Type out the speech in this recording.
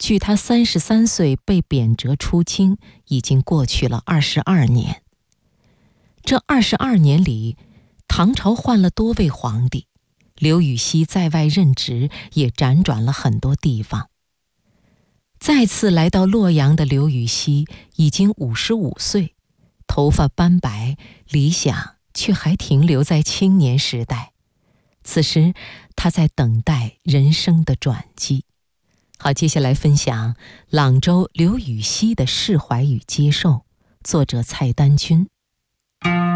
距他33岁被贬谪出京已经过去了22年。这22年里，唐朝换了多位皇帝，刘禹锡在外任职也辗转了很多地方。再次来到洛阳的刘禹锡已经55岁，头发斑白，理想却还停留在青年时代。此时他在等待人生的转机。好，接下来分享朗州刘禹锡的释怀与接受，作者蔡丹君。